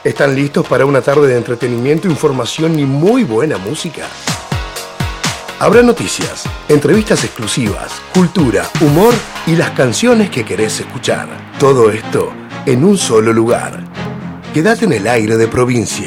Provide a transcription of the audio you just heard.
¿Están listos para una tarde de entretenimiento, información y muy buena música? Habrá noticias, entrevistas exclusivas, cultura, humor y las canciones que querés escuchar. Todo esto en un solo lugar. Quédate en el aire de provincia.